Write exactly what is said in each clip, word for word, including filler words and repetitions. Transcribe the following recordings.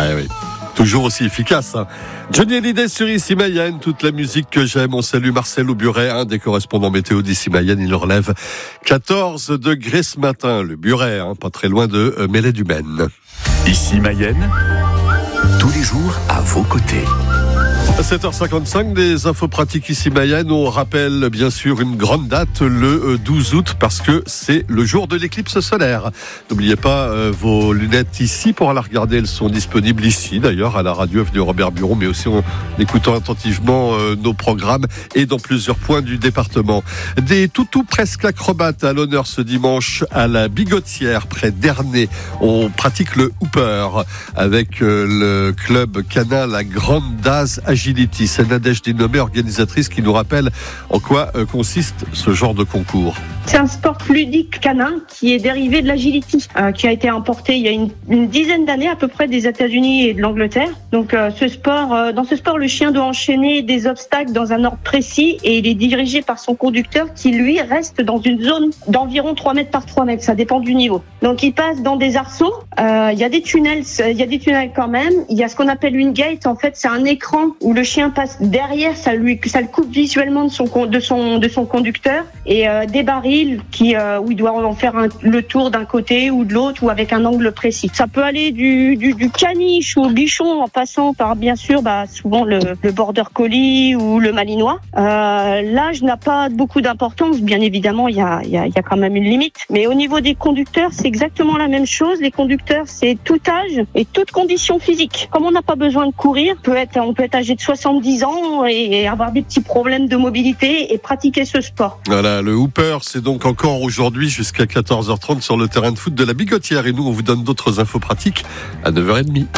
Ah oui. Toujours aussi efficace. Hein. Johnny Hallyday sur Ici Mayenne, toute la musique que j'aime. On salue Marcel Auburet, un des correspondants météo d'Ici Mayenne. Il relève quatorze degrés ce matin. Le Buret, hein, pas très loin de euh, Mélède-du-Maine. Ici Mayenne, tous les jours à vos côtés. À sept heures cinquante-cinq, des infos pratiques ici Mayenne. On rappelle bien sûr une grande date, le douze août, parce que c'est le jour de l'éclipse solaire. N'oubliez pas euh, vos lunettes ici pour la regarder. Elles sont disponibles ici, d'ailleurs, à la radio avenue Robert Buron, mais aussi en écoutant attentivement euh, nos programmes et dans plusieurs points du département. Des toutous presque acrobates à l'honneur ce dimanche à la Bigotière, près d'Ernée. On pratique le hooper avec euh, le club canin La Grande Daz Agility. C'est Nadège Dinomé, organisatrice, qui nous rappelle en quoi euh, consiste ce genre de concours. C'est un sport ludique canin qui est dérivé de l'agility, euh, qui a été importé il y a une, une dizaine d'années à peu près des États-Unis et de l'Angleterre. Donc euh, ce sport, euh, dans ce sport, le chien doit enchaîner des obstacles dans un ordre précis et il est dirigé par son conducteur qui lui reste dans une zone d'environ trois mètres par trois mètres. Ça dépend du niveau. Donc il passe dans des arceaux. Euh, il y a des tunnels, il y a des tunnels quand même. Il y a ce qu'on appelle une gate. En fait, c'est un écran où le chien passe derrière. Ça lui, ça le coupe visuellement de son de son de son conducteur et euh, des barils qui euh, où il doit en faire un, le tour d'un côté ou de l'autre ou avec un angle précis. Ça peut aller du du, du caniche au bichon en passant par bien sûr bah souvent le, le border collie ou le malinois. Euh, l'âge n'a pas beaucoup d'importance, bien évidemment, il y a il y a il y a quand même une limite. Mais au niveau des conducteurs, c'est exactement la même chose. Les conducteurs, c'est tout âge et toute condition physique. Comme on n'a pas besoin de courir, peut être on peut être âgé de soixante-dix ans et, et avoir des petits problèmes de mobilité et pratiquer ce sport. Voilà, le hooper, c'est donc encore aujourd'hui jusqu'à quatorze heures trente sur le terrain de foot de la Bigotière. Et nous, on vous donne d'autres infos pratiques à neuf heures trente.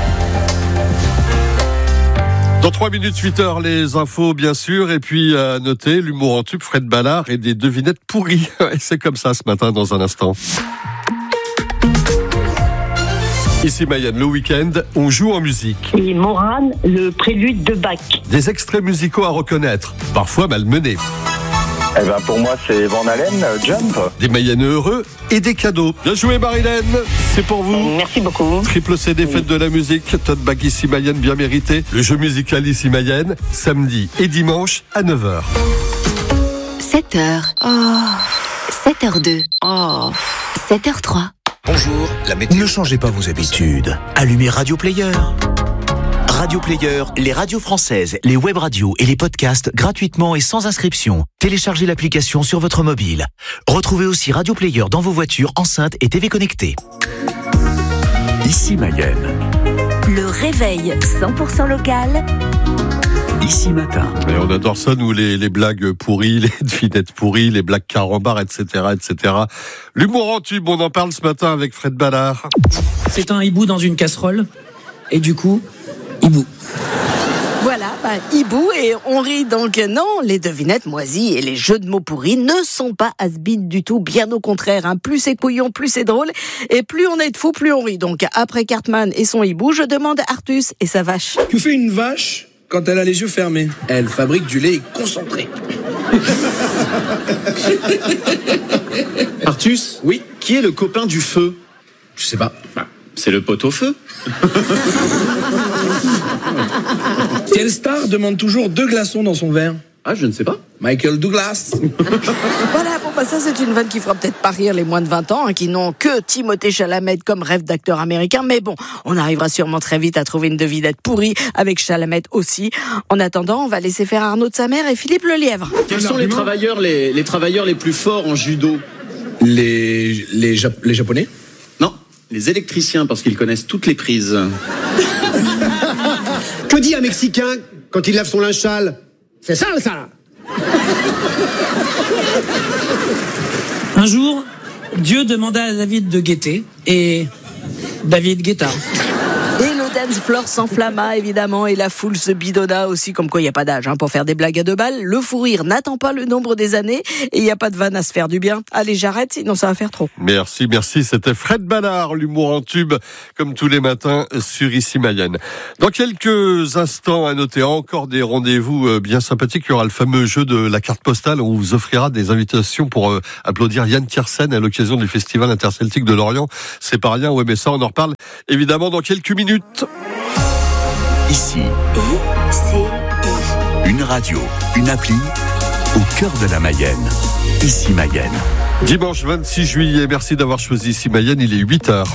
Dans trois minutes, huit heures, les infos, bien sûr. Et puis, à noter, l'humour en tube, Fred Ballard et des devinettes pourries. Et c'est comme ça ce matin, dans un instant. Ici Mayenne, le week-end, on joue en musique. Et Morane, le prélude de Bach. Des extraits musicaux à reconnaître, parfois malmenés. Eh ben pour moi c'est Van Halen, Jump. Des Mayennais heureux et des cadeaux. Bien joué Marilène, c'est pour vous. Merci beaucoup. Triple C D fête de la musique, tote bag ici Mayenne bien mérité. Le jeu musical ici Mayenne, samedi et dimanche à neuf heures. sept heures. Oh. sept heures deux. Oh. sept heures trois. Bonjour, la météo. Ne changez pas vos habitudes. Allumez Radio Player. Radio Player, les radios françaises, les web radios et les podcasts gratuitement et sans inscription. Téléchargez l'application sur votre mobile. Retrouvez aussi Radio Player dans vos voitures, enceintes et T V connectées. Ici Mayenne. Le réveil cent pour cent local. Ici matin. Et on adore ça, nous, les, les blagues pourries, les devinettes pourries, les blagues carambars, et cetera, et cetera. L'humour en tube, on en parle ce matin avec Fred Ballard. C'est un hibou dans une casserole. Et du coup, hibou. Voilà, bah, hibou, et on rit donc. Non, les devinettes moisies et les jeux de mots pourris ne sont pas has-been du tout, bien au contraire. Hein. Plus c'est couillon, plus c'est drôle, et plus on est de fous, plus on rit. Donc après Cartman et son hibou, je demande à Artus et sa vache. Que fait une vache quand elle a les yeux fermés? Elle fabrique du lait concentré. Artus? Oui. Qui est le copain du feu? Je sais pas. Bah, c'est le pot-au-feu. Quelle star demande toujours deux glaçons dans son verre? Ah, je ne sais pas. Michael Douglas. Voilà, bon bah ça c'est une vanne qui fera peut-être pas rire les moins de vingt ans, hein, qui n'ont que Timothée Chalamet comme rêve d'acteur américain, mais bon, on arrivera sûrement très vite à trouver une devinette pourrie avec Chalamet aussi. En attendant, on va laisser faire Arnaud de sa mère et Philippe Lelièvre. Quels sont les travailleurs les, les travailleurs les plus forts en judo? Les, les, Jap- les Japonais? Non, les électriciens, parce qu'ils connaissent toutes les prises. Que dit un Mexicain quand il lave son linge sale? C'est sale, ça! Un jour, Dieu demanda à David de guetter, et David guetta. Et le dance floor s'enflamma évidemment, et la foule se bidonna aussi, comme quoi il n'y a pas d'âge hein, pour faire des blagues à deux balles. Le fou rire n'attend pas le nombre des années, et il n'y a pas de vanne à se faire du bien. Allez, j'arrête, sinon ça va faire trop. Merci, merci. C'était Fred Ballard, l'humour en tube, comme tous les matins sur Ici Mayenne. Dans quelques instants, à noter encore des rendez-vous bien sympathiques. Il y aura le fameux jeu de la carte postale. On vous offrira des invitations pour euh, applaudir Yann Tiersen à l'occasion du Festival interceltique de Lorient. C'est pas rien, ouais, mais ça, on en reparle évidemment dans quelques minutes. Ici. I C I. Une radio, une appli au cœur de la Mayenne. Ici Mayenne. Dimanche vingt-six juillet, merci d'avoir choisi Ici Mayenne, il est huit heures.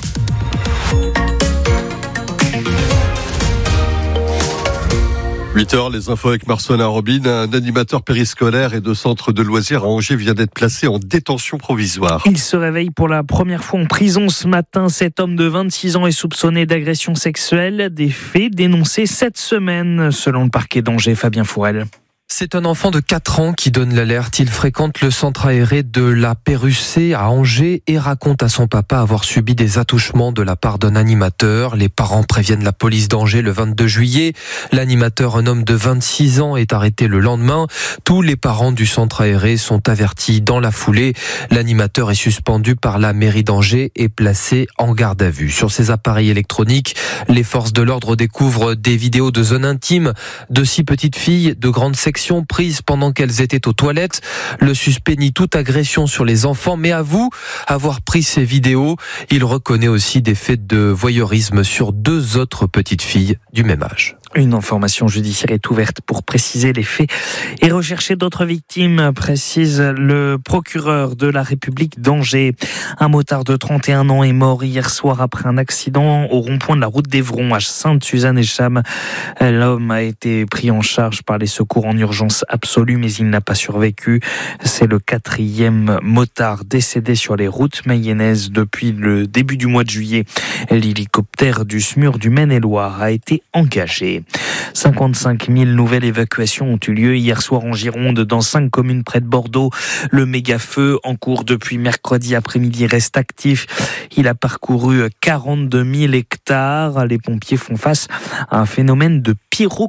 huit heures, les infos avec Marcelin Robin. Un animateur périscolaire et de centre de loisirs à Angers vient d'être placé en détention provisoire. Il se réveille pour la première fois en prison ce matin. Cet homme de vingt-six ans est soupçonné d'agression sexuelle. Des faits dénoncés cette semaine, selon le parquet d'Angers. Fabien Fourel. C'est un enfant de quatre ans qui donne l'alerte. Il fréquente le centre aéré de la Pérussée à Angers et raconte à son papa avoir subi des attouchements de la part d'un animateur. Les parents préviennent la police d'Angers le vingt-deux juillet. L'animateur, un homme de vingt-six ans, est arrêté le lendemain. Tous les parents du centre aéré sont avertis dans la foulée. L'animateur est suspendu par la mairie d'Angers et placé en garde à vue. Sur ses appareils électroniques, les forces de l'ordre découvrent des vidéos de zones intimes de six petites filles de grande section prises pendant qu'elles étaient aux toilettes. Le suspect nie toute agression sur les enfants, mais avoue avoir pris ces vidéos. Il reconnaît aussi des faits de voyeurisme sur deux autres petites filles du même âge. Une information judiciaire est ouverte pour préciser les faits et rechercher d'autres victimes, précise le procureur de la République d'Angers. Un motard de trente et un ans est mort hier soir après un accident au rond-point de la route d'Evron à Sainte-Suzanne-et-Cham. L'homme a été pris en charge par les secours en urgence absolue, mais il n'a pas survécu. C'est le quatrième motard décédé sur les routes mayennaises depuis le début du mois de juillet. L'hélicoptère du S M U R du Maine-et-Loire a été engagé. cinquante-cinq mille nouvelles évacuations ont eu lieu hier soir en Gironde dans cinq communes près de Bordeaux. Le méga-feu en cours depuis mercredi après-midi reste actif. Il a parcouru quarante-deux mille hectares. Les pompiers font face à un phénomène de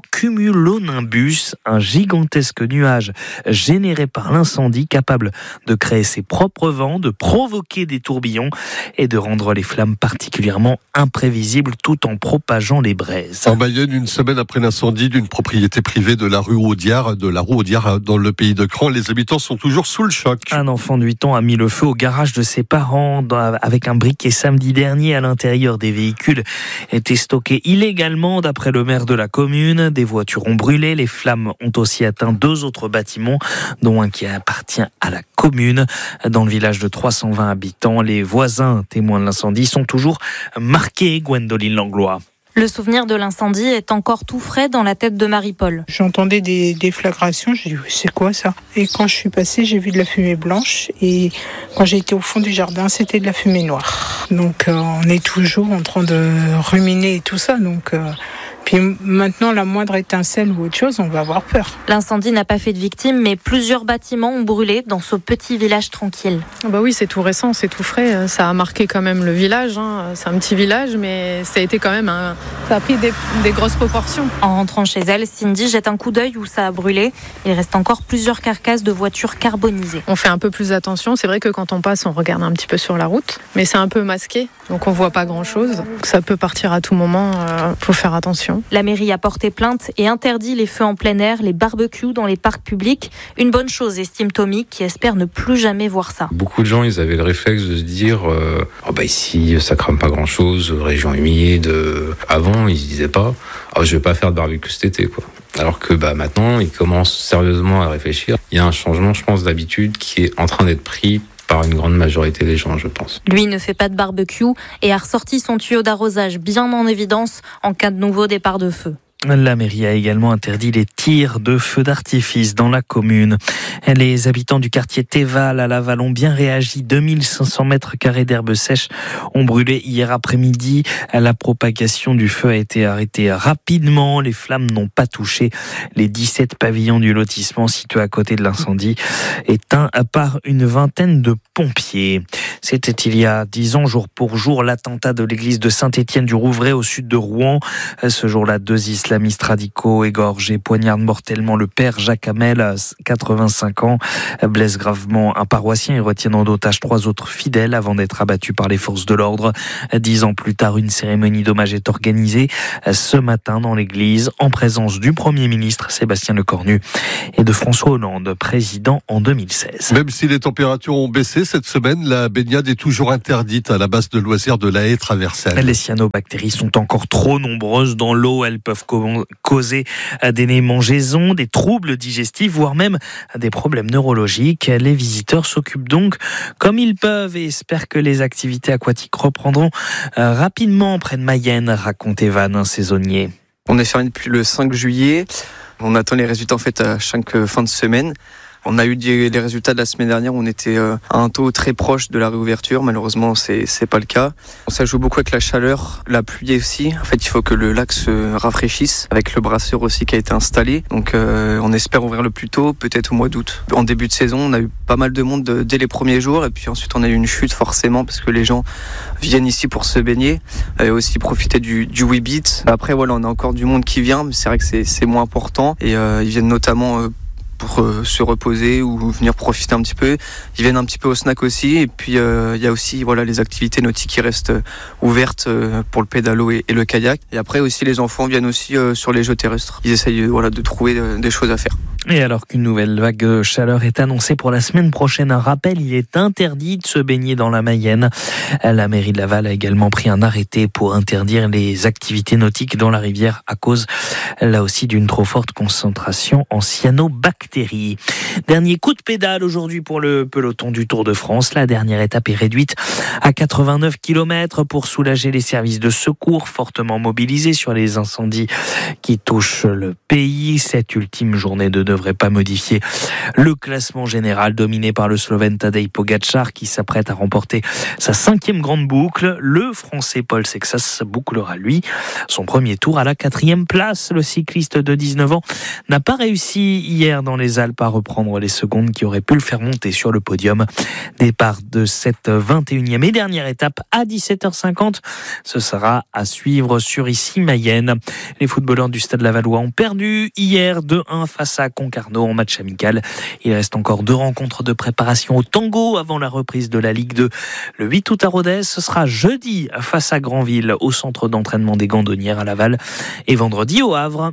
pyrocumulonimbus, un gigantesque nuage généré par l'incendie capable de créer ses propres vents, de provoquer des tourbillons et de rendre les flammes particulièrement imprévisibles tout en propageant les braises. En Mayenne, une semaine après l'incendie d'une propriété privée de la rue Audiard, de la rue Audiard dans le pays de Cran, les habitants sont toujours sous le choc. Un enfant de huit ans a mis le feu au garage de ses parents avec un briquet samedi dernier. À l'intérieur des véhicules étaient stockés illégalement, d'après le maire de la commune. Des voitures ont brûlé. Les flammes ont aussi atteint deux autres bâtiments, dont un qui appartient à la commune. Dans le village de trois cent vingt habitants, les voisins témoins de l'incendie sont toujours marqués. Gwendoline Langlois. Le souvenir de l'incendie est encore tout frais dans la tête de Marie-Paul. J'entendais des déflagrations, j'ai dit c'est quoi ça ? Et quand je suis passée, j'ai vu de la fumée blanche et quand j'ai été au fond du jardin, c'était de la fumée noire. Donc euh, on est toujours en train de ruminer et tout ça, donc... Euh Puis maintenant, la moindre étincelle ou autre chose, on va avoir peur. L'incendie n'a pas fait de victimes, mais plusieurs bâtiments ont brûlé dans ce petit village tranquille. Bah oui, c'est tout récent, c'est tout frais. Ça a marqué quand même le village. Hein. C'est un petit village, mais ça a été quand même un... ça a pris des, des grosses proportions. En rentrant chez elle, Cindy jette un coup d'œil où ça a brûlé. Il reste encore plusieurs carcasses de voitures carbonisées. On fait un peu plus attention. C'est vrai que quand on passe, on regarde un petit peu sur la route, mais c'est un peu masqué, donc on voit pas grand-chose. Ça peut partir à tout moment. Euh, faut faire attention. La mairie a porté plainte et interdit les feux en plein air, les barbecues dans les parcs publics. Une bonne chose, estime Tommy, qui espère ne plus jamais voir ça. Beaucoup de gens, ils avaient le réflexe de se dire euh, oh bah ici, ça crame pas grand-chose, région humide. Euh... Avant, ils se disaient pas oh, je vais pas faire de barbecue cet été, quoi. Alors que bah maintenant, ils commencent sérieusement à réfléchir. Il y a un changement, je pense, d'habitude qui est en train d'être pris par une grande majorité des gens, je pense. Lui ne fait pas de barbecue et a ressorti son tuyau d'arrosage bien en évidence en cas de nouveau départ de feu. La mairie a également interdit les tirs de feux d'artifice dans la commune. Les habitants du quartier Théval à Laval ont bien réagi. deux mille cinq cents mètres carrés d'herbes sèches ont brûlé hier après-midi. La propagation du feu a été arrêtée rapidement. Les flammes n'ont pas touché les dix-sept pavillons du lotissement situé à côté de l'incendie, éteint par une vingtaine de pompiers. C'était il y a dix ans, jour pour jour, l'attentat de l'église de Saint-Étienne-du-Rouvray au sud de Rouen. Ce jour-là, deux islamistes radicaux égorgés poignardent mortellement le père Jacques Hamel, quatre-vingt-cinq ans, blesse gravement un paroissien et retiennent en otage trois autres fidèles avant d'être abattus par les forces de l'ordre. Dix ans plus tard, une cérémonie d'hommage est organisée ce matin dans l'église en présence du Premier ministre Sébastien Lecornu et de François Hollande, président en deux mille seize. Même si les températures ont baissé cette semaine, la baignade est toujours interdite à la base de loisirs de la Haye Traverselle. Les cyanobactéries sont encore trop nombreuses dans l'eau. Elles peuvent causer des démangeaisons, des troubles digestifs, voire même des problèmes neurologiques. Les visiteurs s'occupent donc comme ils peuvent et espèrent que les activités aquatiques reprendront rapidement près de Mayenne, raconte Evan, un saisonnier. On est fermé depuis le cinq juillet. On attend les résultats en fait à chaque fin de semaine. On a eu des, les résultats de la semaine dernière où on était à un taux très proche de la réouverture. Malheureusement, c'est, c'est pas le cas. Ça joue beaucoup avec la chaleur, la pluie aussi. En fait, il faut que le lac se rafraîchisse avec le brasseur aussi qui a été installé. Donc, euh, on espère ouvrir le plus tôt, peut-être au mois d'août. En début de saison, on a eu pas mal de monde de, dès les premiers jours. Et puis ensuite, on a eu une chute forcément parce que les gens viennent ici pour se baigner et aussi profiter du, du Weebit. Après, voilà, on a encore du monde qui vient, mais c'est vrai que c'est, c'est moins important. Et euh, ils viennent notamment... Euh, pour euh, se reposer ou venir profiter un petit peu. Ils viennent un petit peu au snack aussi. Et puis, euh, il y a aussi voilà, les activités nautiques qui restent euh, ouvertes euh, pour le pédalo et, et le kayak. Et après aussi, les enfants viennent aussi euh, sur les jeux terrestres. Ils essayent euh, voilà, de trouver euh, des choses à faire. Et alors qu'une nouvelle vague de chaleur est annoncée pour la semaine prochaine, un rappel, il est interdit de se baigner dans la Mayenne. La mairie de Laval a également pris un arrêté pour interdire les activités nautiques dans la rivière à cause, là aussi, d'une trop forte concentration en cyanobactéries. Dernier coup de pédale aujourd'hui pour le peloton du Tour de France. La dernière étape est réduite à quatre-vingt-neuf kilomètres pour soulager les services de secours fortement mobilisés sur les incendies qui touchent le pays. Cette ultime journée de devrait pas modifier le classement général dominé par le Slovène Tadej Pogačar qui s'apprête à remporter sa cinquième grande boucle. Le Français Paul Sexas bouclera lui son premier tour à la quatrième place. Le cycliste de dix-neuf ans n'a pas réussi hier dans les Alpes à reprendre les secondes qui auraient pu le faire monter sur le podium. Départ de cette vingt et unième et dernière étape à dix-sept heures cinquante. Ce sera à suivre sur Issy-Mayenne. Les footballeurs du Stade Lavallois ont perdu hier deux un face à Concarneau en match amical. Il reste encore deux rencontres de préparation au tango avant la reprise de la Ligue deux. Le huit août à Rodez, ce sera jeudi face à Granville au centre d'entraînement des Gandonnières à Laval et vendredi au Havre.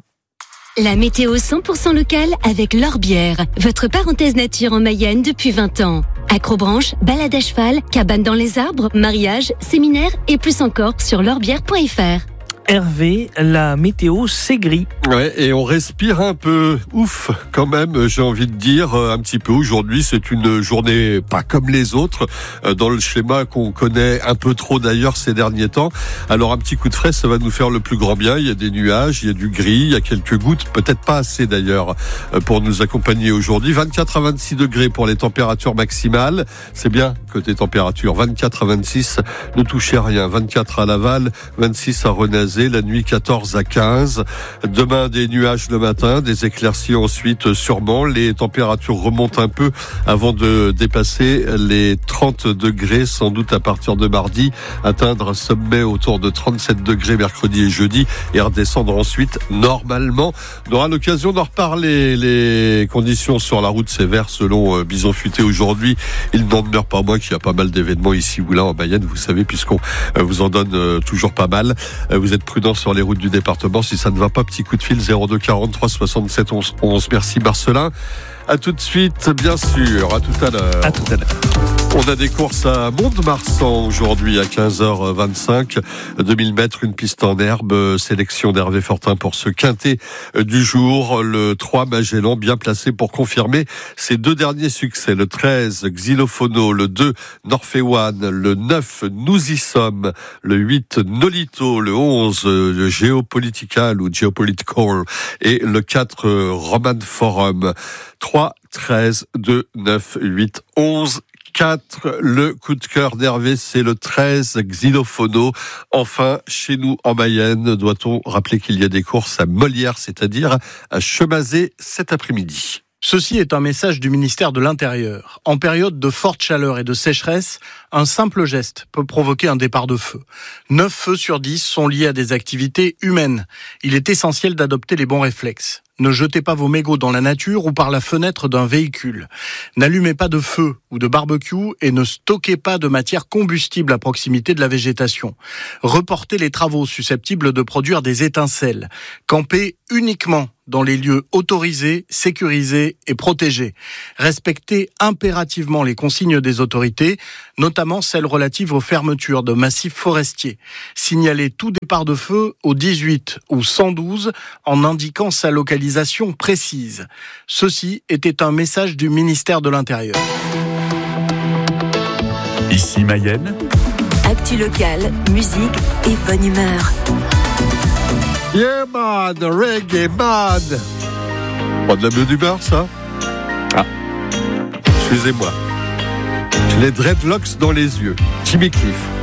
La météo cent pour cent locale avec l'Orbière, votre parenthèse nature en Mayenne depuis vingt ans. Acrobranche, balade à cheval, cabane dans les arbres, mariage, séminaire et plus encore sur l'orbière point f r. Hervé, la météo, c'est gris. Ouais, et on respire un peu. Ouf, quand même, j'ai envie de dire un petit peu. Aujourd'hui, c'est une journée pas comme les autres, dans le schéma qu'on connaît un peu trop d'ailleurs ces derniers temps. Alors, un petit coup de frais, ça va nous faire le plus grand bien. Il y a des nuages, il y a du gris, il y a quelques gouttes, peut-être pas assez d'ailleurs, pour nous accompagner aujourd'hui. vingt-quatre à vingt-six degrés pour les températures maximales. C'est bien, côté température. vingt-quatre à vingt-six, ne touchez à rien. vingt-quatre à Laval, vingt-six à Renazé. La nuit quatorze à quinze. Demain des nuages le matin, des éclaircies ensuite sûrement. Les températures remontent un peu avant de dépasser les trente degrés sans doute à partir de mardi, atteindre un sommet autour de trente-sept degrés mercredi et jeudi et redescendre ensuite normalement. On aura l'occasion d'en reparler. Les conditions sur la route sévères selon Bison Futé aujourd'hui. Il n'en demeure pas moins qu'il y a pas mal d'événements ici ou là en Mayenne, vous savez, puisqu'on vous en donne toujours pas mal. Vous êtes prudent sur les routes du département. Si ça ne va pas, petit coup de fil zéro deux quarante-trois soixante-sept onze onze. Merci Marcelin. À tout de suite, bien sûr. À tout à l'heure. À tout à l'heure. On a des courses à Mont-de-Marsan aujourd'hui à quinze heures vingt-cinq. deux mille mètres, une piste en herbe. Sélection d'Hervé Fortin pour ce quintet du jour. Le trois Magellan bien placé pour confirmer ses deux derniers succès. Le treize Xylophono, le deux Norphéwan, le neuf Nous y sommes, le huit Nolito, le onze Geopolitical ou Geopolitical et le quatre Roman Forum. trois, treize, deux, neuf, huit, onze, quatre. Le coup de cœur d'Hervé, c'est le treize Xylophono. Enfin, chez nous en Mayenne, doit-on rappeler qu'il y a des courses à Molière, c'est-à-dire à Chemazé cet après-midi. Ceci est un message du ministère de l'Intérieur. En période de forte chaleur et de sécheresse, un simple geste peut provoquer un départ de feu. neuf feux sur dix sont liés à des activités humaines. Il est essentiel d'adopter les bons réflexes. Ne jetez pas vos mégots dans la nature ou par la fenêtre d'un véhicule. N'allumez pas de feu ou de barbecue et ne stockez pas de matière combustible à proximité de la végétation. Reportez les travaux susceptibles de produire des étincelles. Campez uniquement dans les lieux autorisés, sécurisés et protégés. Respectez impérativement les consignes des autorités, notamment celles relatives aux fermetures de massifs forestiers. Signalez tout départ départ de feu au dix-huit ou cent douze en indiquant sa localisation précise. Ceci était un message du ministère de l'Intérieur. Ici Mayenne. Actu locale, musique et bonne humeur. Yeah man, reggae man. Pas de la bonne humeur ça? Ah, excusez-moi. J'ai les dreadlocks dans les yeux. Jimmy Cliff.